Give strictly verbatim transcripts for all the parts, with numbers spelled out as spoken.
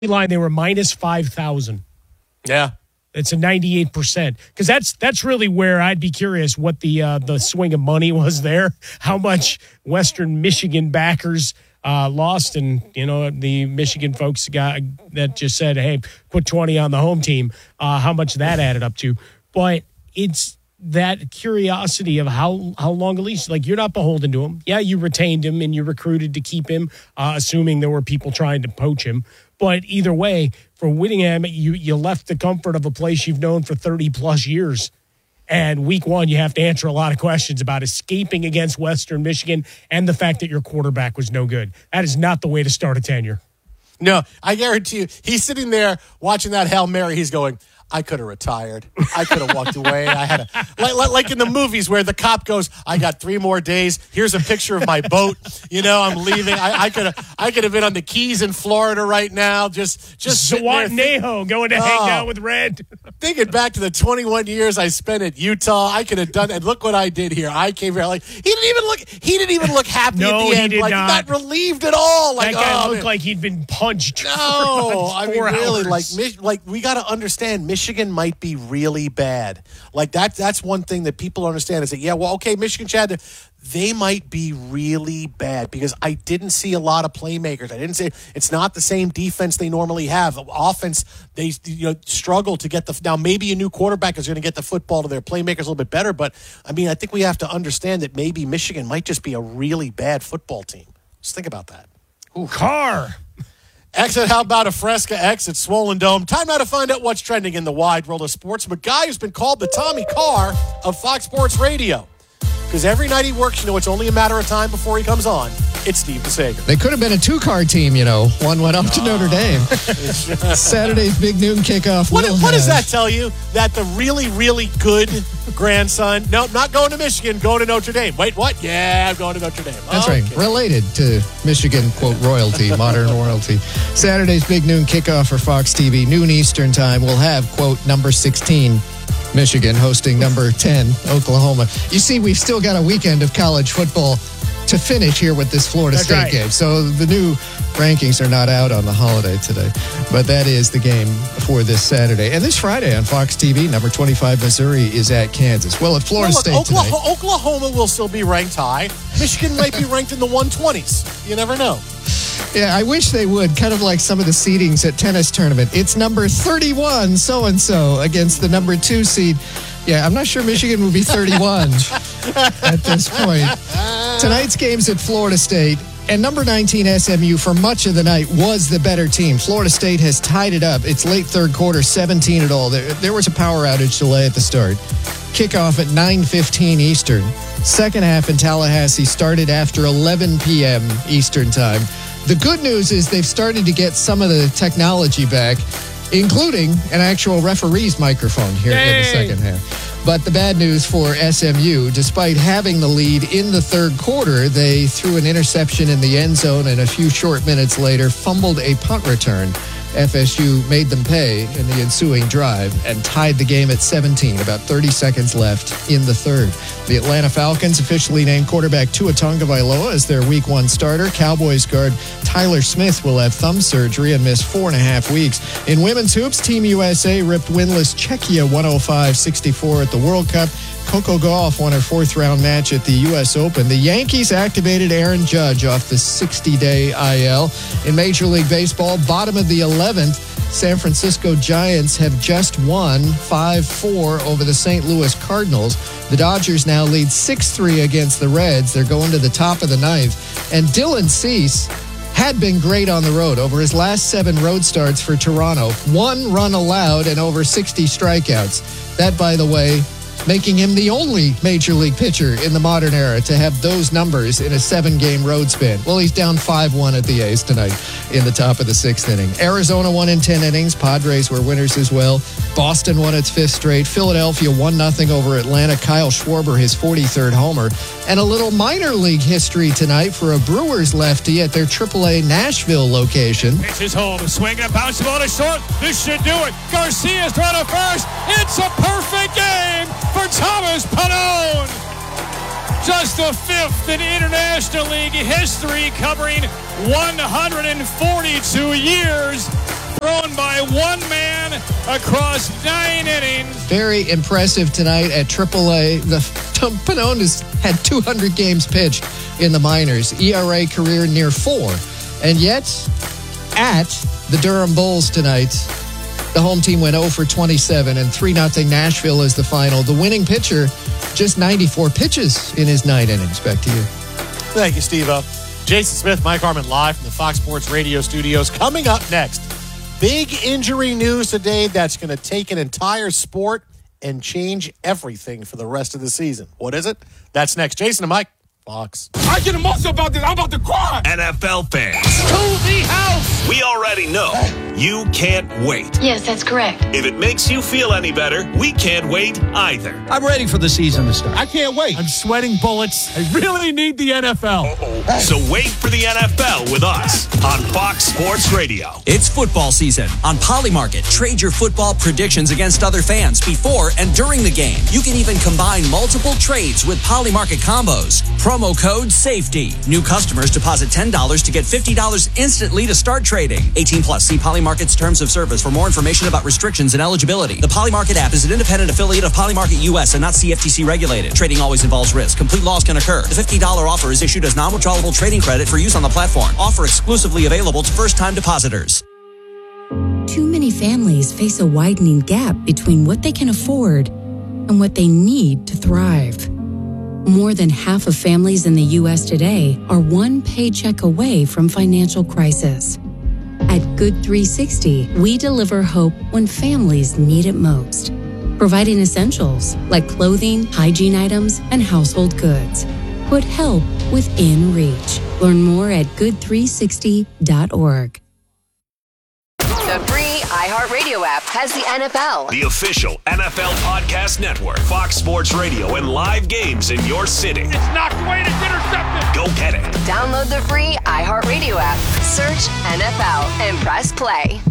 line, they were minus five thousand. Yeah. It's a ninety-eight percent. Because that's that's really where I'd be curious what the uh, the swing of money was there. How much Western Michigan backers uh, lost. And, you know, the Michigan folks got that just said, hey, put twenty on the home team. Uh, how much that added up to. But it's that curiosity of how, how long a leash. Like, you're not beholden to him. Yeah, you retained him and you recruited to keep him, uh, assuming there were people trying to poach him. But either way, for Whittingham, you, you left the comfort of a place you've known for thirty-plus years. And week one, you have to answer a lot of questions about escaping against Western Michigan and the fact that your quarterback was no good. That is not the way to start a tenure. No, I guarantee you, he's sitting there watching that Hail Mary. He's going, I could have retired. I could have walked away. I had a like, like in the movies where the cop goes, I got three more days. Here's a picture of my boat. You know, I'm leaving. I could have I could have been on the Keys in Florida right now. Just just Zihuatanejo going to oh, hang out with Red. Thinking back to the twenty-one years I spent at Utah, I could have done that. Look what I did here. I came here like he didn't even look. He didn't even look happy no, at the he end. Did like not. not relieved at all. Like that guy oh, looked man. like he'd been punched. No, I mean really, hours. like like we got to understand. Michigan might be really bad. Like that. That's one thing that people understand is that, yeah, well, okay, Michigan, Chad, they might be really bad because I didn't see a lot of playmakers. I didn't say it's not the same defense they normally have. Offense, they you know struggle to get the. Now maybe a new quarterback is going to get the football to their playmakers a little bit better, but I mean, I think we have to understand that maybe Michigan might just be a really bad football team. Just think about that. Ooh, Carr. Exit, how about a Fresca X at Swollen Dome? Time now to find out what's trending in the wide world of sports from a guy who's been called the Tommy Carr of Fox Sports Radio. Because every night he works, you know, it's only a matter of time before he comes on. It's Steve DeSager. They could have been a two-car team, you know. One went off to Notre Dame. Saturday's big noon kickoff. What, what does have... that tell you? That the really, really good grandson, no, not going to Michigan, going to Notre Dame. Wait, what? Yeah, I'm going to Notre Dame. That's okay. right. Related to Michigan, quote, royalty, modern royalty. Saturday's big noon kickoff for Fox T V, noon Eastern time. We'll have, quote, number sixteen. Michigan hosting number ten, Oklahoma. You see, we've still got a weekend of college football to finish here with this Florida That's State right. game. So the new rankings are not out on the holiday today. But that is the game for this Saturday. And this Friday on Fox T V, number twenty-five, Missouri is at Kansas. Well, at Florida well, look, State Oklahoma, tonight. Oklahoma will still be ranked high. Michigan might be ranked in the one twenties. You never know. Yeah, I wish they would, kind of like some of the seedings at tennis tournament. It's number thirty-one, so-and-so, against the number two seed. Yeah, I'm not sure Michigan would be thirty-one at this point. Tonight's game's at Florida State, and number nineteen S M U for much of the night was the better team. Florida State has tied it up. It's late third quarter, seventeen at all. There, there was a power outage delay at the start. Kickoff at nine fifteen Eastern. Second half in Tallahassee started after eleven p.m. Eastern time. The good news is they've started to get some of the technology back, including an actual referee's microphone here Yay. in the second half. But the bad news for S M U, despite having the lead in the third quarter, they threw an interception in the end zone and a few short minutes later fumbled a punt return. F S U made them pay in the ensuing drive and tied the game at seventeen, about thirty seconds left in the third. The Atlanta Falcons officially named quarterback Tua Tagovailoa as their week one starter. Cowboys guard Tyler Smith will have thumb surgery and miss four and a half weeks. In women's hoops, Team U S A ripped winless Czechia one oh five sixty-four at the World Cup. Coco Gauff won her fourth round match at the U S Open. The Yankees activated Aaron Judge off the sixty-day I L. In Major League Baseball, bottom of the eleventh, San Francisco Giants have just won five four over the Saint Louis Cardinals. The Dodgers now lead six three against the Reds. They're going to the top of the ninth. And Dylan Cease had been great on the road. Over his last seven road starts for Toronto, one run allowed and over sixty strikeouts. That, by the way, making him the only Major League pitcher in the modern era to have those numbers in a seven-game road span. Well, he's down five one at the A's tonight in the top of the sixth inning. Arizona won in ten innings. Padres were winners as well. Boston won its fifth straight. Philadelphia one nothing over Atlanta. Kyle Schwarber, his forty-third homer. And a little minor league history tonight for a Brewers lefty at their triple A Nashville location. Pitches home, swinging and bouncing ball to short. This should do it. Garcia's throwing to first. It's a perfect game for Thomas Pannone. Just the fifth in International League history, covering one hundred forty-two years. across nine innings. Very impressive tonight at triple A. The Pannone has had two hundred games pitched in the minors. E R A career near four. And yet, at the Durham Bulls tonight, the home team went oh for twenty-seven, and three nothing Nashville is the final. The winning pitcher, just ninety-four pitches in his nine innings. Back to you. Thank you, Steve-O. Jason Smith, Mike Harmon, live from the Fox Sports Radio studios. Coming up next, big injury news today that's going to take an entire sport and change everything for the rest of the season. What is it? That's next. Jason and Mike, Fox. I get emotional about this. I'm about to cry. N F L fans, To the house. we already know you can't wait. Yes, that's correct. If it makes you feel any better, we can't wait either. I'm ready for the season to start. I can't wait. I'm sweating bullets. I really need the N F L. So wait for the N F L with us on Fox Sports Radio. It's football season. On Polymarket, trade your football predictions against other fans before and during the game. You can even combine multiple trades with Polymarket combos. Promo code SAFETY. New customers deposit ten dollars to get fifty dollars instantly to start trading. eighteen plus. See Polymarket's terms of service for more information about restrictions and eligibility. The Polymarket app is an independent affiliate of Polymarket U S and not C F T C regulated. Trading always involves risk. Complete loss can occur. The fifty dollars offer is issued as non-withdrawable trading credit for use on the platform. Offer exclusively available to first-time depositors. Too many families face a widening gap between what they can afford and what they need to thrive. More than half of families in the U S today are one paycheck away from financial crisis. At Good three sixty, we deliver hope when families need it most, providing essentials like clothing, hygiene items, and household goods. Put help within reach. Learn more at good three sixty dot org. The free iHeartRadio app has the N F L. The official N F L podcast network, Fox Sports Radio, and live games in your city. It's knocked away. It's intercepted. Go get it. Download the free iHeartRadio app. Search N F L and press play.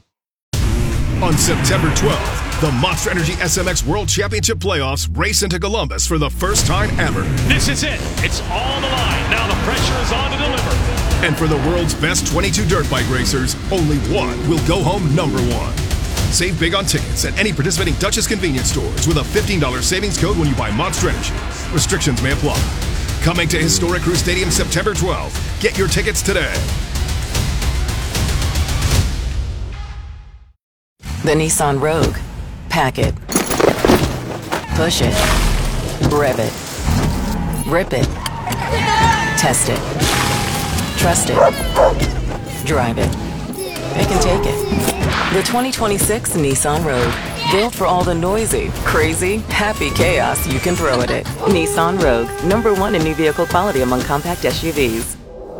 On September twelfth, the Monster Energy S M X World Championship Playoffs race into Columbus for the first time ever. This is it. It's all on the line. Now the pressure is on to deliver. And for the world's best twenty-two dirt bike racers, only one will go home number one. Save big on tickets at any participating Duchess convenience stores with a fifteen dollars savings code when you buy Monster Energy. Restrictions may apply. Coming to Historic Crew Stadium September twelfth. Get your tickets today. The Nissan Rogue. Pack it. Push it. Rev it. Rip it. Test it. Trust it. Drive it. It can take it. The twenty twenty-six Nissan Rogue. Built for all the noisy, crazy, happy chaos you can throw at it. Nissan Rogue. Number one in new vehicle quality among compact S U Vs.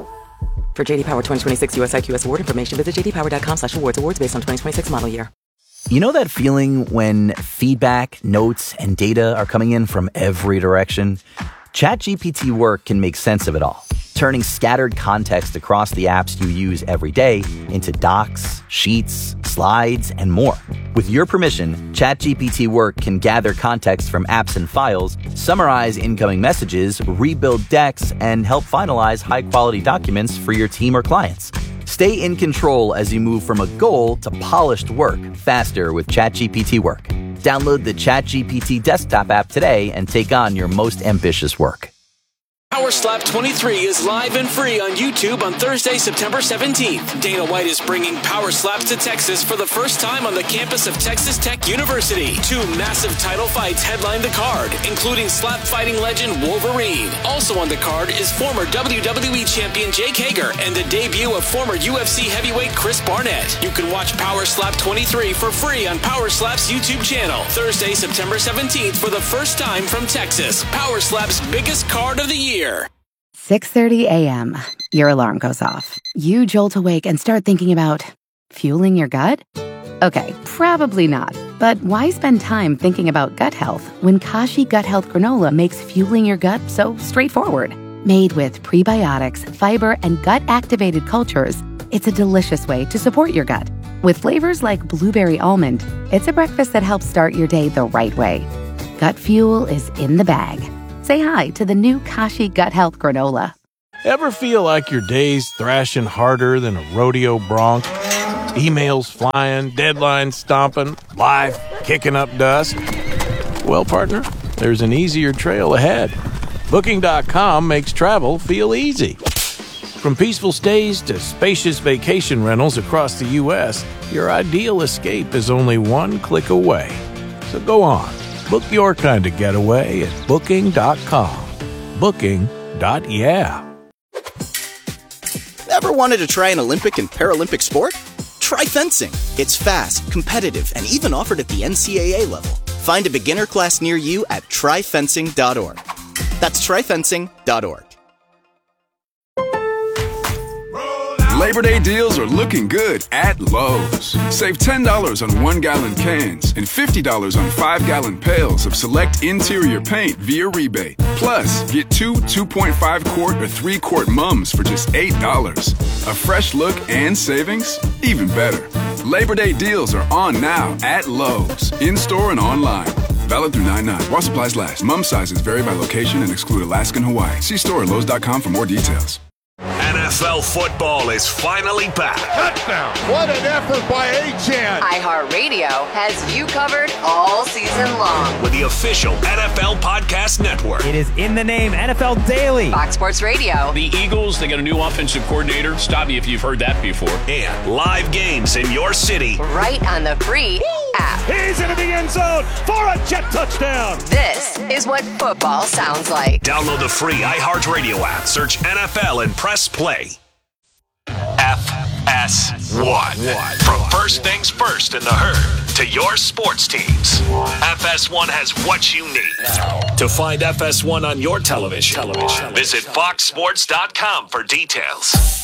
For J D Power twenty twenty-six U S I Q S award information, visit j d power dot com slash awards. Awards based on twenty twenty-six model year. You know that feeling when feedback, notes, and data are coming in from every direction? ChatGPT Work can make sense of it all, turning scattered context across the apps you use every day into docs, sheets, slides, and more. With your permission, ChatGPT Work can gather context from apps and files, summarize incoming messages, rebuild decks, and help finalize high-quality documents for your team or clients. Stay in control as you move from a goal to polished work faster with ChatGPT Work. Download the ChatGPT desktop app today and take on your most ambitious work. Power Slap twenty-three is live and free on YouTube on Thursday, September seventeenth. Dana White is bringing Power Slaps to Texas for the first time on the campus of Texas Tech University. Two massive title fights headline the card, including slap fighting legend Wolverine. Also on the card is former W W E champion Jake Hager and the debut of former U F C heavyweight Chris Barnett. You can watch Power Slap twenty-three for free on Power Slap's YouTube channel. Thursday, September seventeenth for the first time from Texas. Power Slap's biggest card of the year. six thirty a.m. Your alarm goes off. You jolt awake and start thinking about fueling your gut? Okay, probably not. But why spend time thinking about gut health when Kashi Gut Health Granola makes fueling your gut so straightforward? Made with prebiotics, fiber, and gut-activated cultures, it's a delicious way to support your gut. With flavors like blueberry almond, it's a breakfast that helps start your day the right way. Gut fuel is in the bag. Say hi to the new Kashi Gut Health Granola. Ever feel like your day's thrashing harder than a rodeo bronc? Emails flying, deadlines stomping, life kicking up dust. Well, partner, there's an easier trail ahead. Booking dot com makes travel feel easy. From peaceful stays to spacious vacation rentals across the U S, your ideal escape is only one click away. So go on, book your kind of getaway at Booking dot com. Booking. Yeah. Ever wanted to try an Olympic and Paralympic sport? Try fencing. It's fast, competitive, and even offered at the N C double A level. Find a beginner class near you at try fencing dot org. That's try fencing dot org. Labor Day deals are looking good at Lowe's. Save ten dollars on one-gallon cans and fifty dollars on five-gallon pails of select interior paint via rebate. Plus, get two two point five quart or three quart mums for just eight dollars. A fresh look and savings? Even better. Labor Day deals are on now at Lowe's, in-store and online. Valid through nine nine. While supplies last. Mum sizes vary by location and exclude Alaska and Hawaii. See store at Lowe's dot com for more details. N F L football is finally back. Touchdown! What an effort by Achane! iHeartRadio has you covered all season long with the official N F L Podcast Network. It is in the name, N F L Daily. Fox Sports Radio. The Eagles, they got a new offensive coordinator. Stop me if you've heard that before. And live games in your city. Right on the free Woo! App. He's into the end zone for a jet touchdown. This is what football sounds like. Download the free iHeartRadio app. Search N F L and press play. F S one. From first things first in the herd to your sports teams, F S one has what you need. To find F S one on your television, television. Visit fox sports dot com for details.